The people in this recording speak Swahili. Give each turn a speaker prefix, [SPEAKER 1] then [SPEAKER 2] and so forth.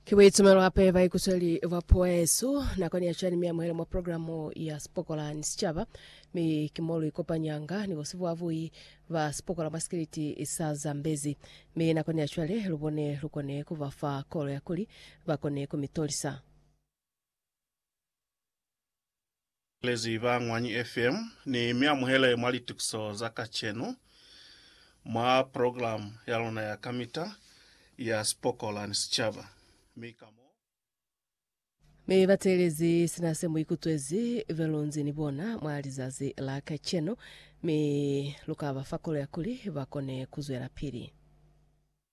[SPEAKER 1] Kiwitumelo ape vai kuseli vapoesu na kwani achani mia mwele mwa programu ya Spokola Nisichaba mi kimolu ikopanyanga ni wasivu wavui va Spokola maskiriti isa Zambezi mi na kwani achali lukone kuvafa kolo ya kuli vakone kumitolisa
[SPEAKER 2] Lezi Vangwanyi FM ni mia muhele mwali tukso zaka chenu mwa program ya lona ya kamita ya Spokola Nisichaba
[SPEAKER 1] mi vatelezi sinasemu ikutwezi velonzi nibona mwalizazi la kacheno mi lukava fakolo ya kuli vakone kuzwela pili